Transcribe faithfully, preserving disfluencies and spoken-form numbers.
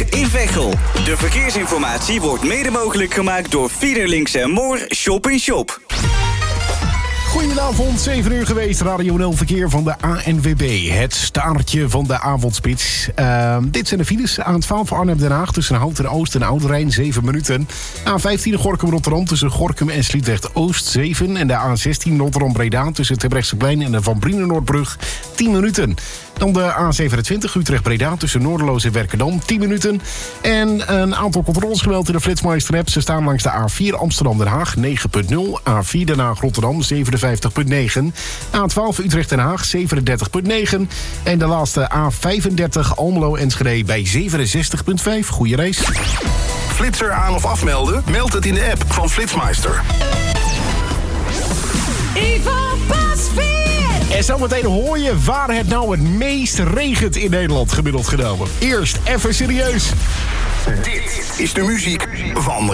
in Veghel. De verkeersinformatie wordt mede mogelijk gemaakt door Fiederlinks en Moor Shop in Shop. Goedenavond, zeven uur geweest. Radio nul Verkeer van de A N W B. Het staartje van de avondspits. Uh, dit zijn de files. A twaalf Arnhem-Den Haag tussen Houten Oost en Oude Rijn, zeven minuten. A vijftien Gorinchem-Rotterdam tussen Gorinchem en Sliedrecht-Oost, zeven. En de A zestien Rotterdam-Breda tussen Terbrechtseplein en de Van Brienenoordbrug, tien minuten. Dan de A zevenentwintig Utrecht-Breda tussen Noorderloos en Werkendam, tien minuten. En een aantal controles gemeld in de Flitsmeister-app. Ze staan langs de A vier Amsterdam-Den Haag, negen komma nul. A vier Den Haag-Rotterdam, zevenenvijftig komma negen. A twaalf Utrecht-Den Haag, zevenendertig komma negen. En de laatste A vijfendertig Almelo-Enschede bij zevenenzestig komma vijf. Goeie reis. Flitser aan of afmelden? Meld het in de app van Flitsmeister. Ivo Pasveer! En zometeen hoor je waar het nou het meest regent in Nederland, gemiddeld genomen. Eerst even serieus. Dit is de muziek van